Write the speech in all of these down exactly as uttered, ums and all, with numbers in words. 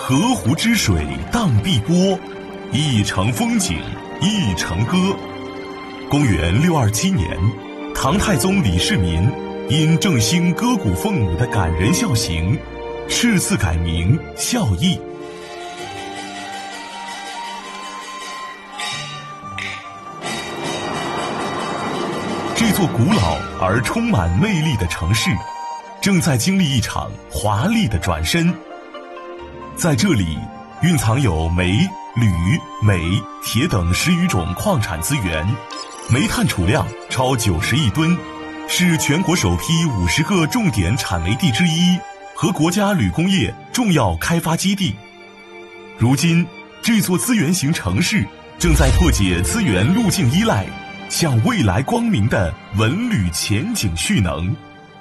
河湖之水荡碧波，一城风景一城歌。公元六二七年，唐太宗李世民因振兴歌鼓凤舞的感人孝行，敕赐改名孝义。这座古老而充满魅力的城市，正在经历一场华丽的转身。在这里，蕴藏有煤、铝、镁、铁等十余种矿产资源，煤炭储量超九十亿吨，是全国首批五十个重点产煤地之一和国家铝工业重要开发基地。如今，这座资源型城市正在破解资源路径依赖，向未来光明的文旅前景蓄能。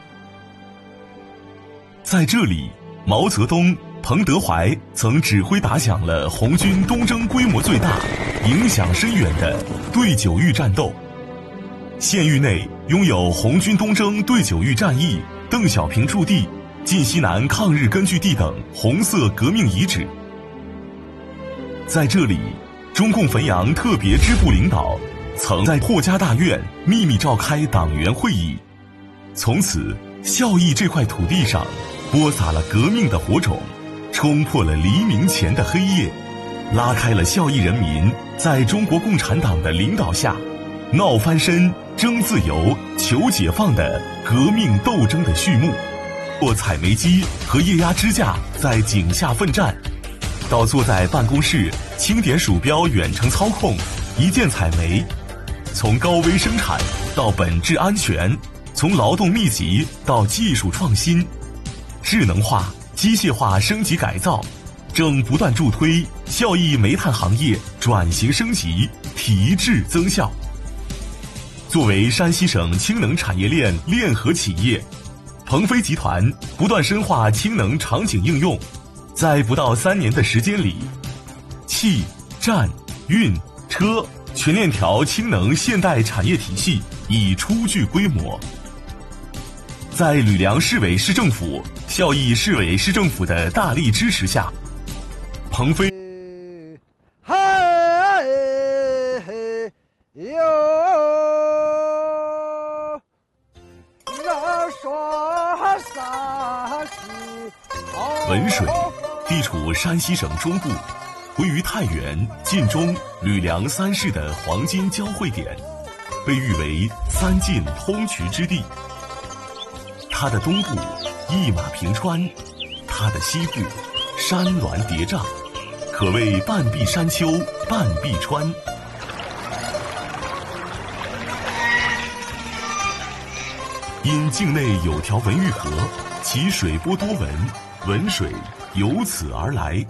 在这里，毛泽东、彭德怀曾指挥打响了红军东征规模最大、影响深远的对九豫战斗。县域内拥有红军东征对九豫战役、邓小平驻地、晋西南抗日根据地等红色革命遗址。在这里，中共汾阳特别支部领导曾在霍家大院秘密召开党员会议，从此孝义这块土地上播撒了革命的火种，冲破了黎明前的黑夜，拉开了孝义人民在中国共产党的领导下闹翻身、争自由、求解放的革命斗争的序幕。坐采煤机和液压支架在井下奋战，到坐在办公室轻点鼠标远程操控，一键采煤。从高危生产到本质安全，从劳动密集到技术创新，智能化、机械化升级改造，正不断助推孝义煤炭行业转型升级、提质增效。作为山西省氢能产业链链合企业，鹏飞集团不断深化氢能场景应用，在不到三年的时间里，气、站、运、车全链条氢能现代产业体系已初具规模。在吕梁市委市政府、孝义市委市政府的大力支持下，鹏飞文水地处山西省中部，位于太原、晋中、吕梁三市的黄金交汇点，被誉为三晋通衢之地。它的东部一马平川，它的西部山峦叠嶂，可谓半壁山丘，半壁川。因境内有条文峪河，其水波多纹，文水由此而来。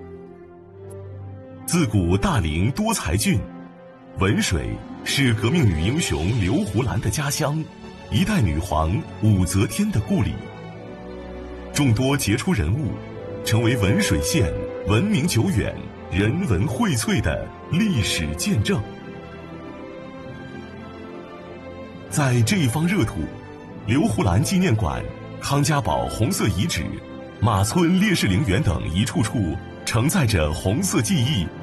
自古大陵多才俊，文水是革命女英雄刘胡兰的家乡，一代女皇武则天的故里。众多杰出人物成为文水县闻名久远、人文荟萃的历史见证。在这一方热土，刘胡兰纪念馆、康家堡红色遗址、马村烈士陵园等一处处承载着红色记忆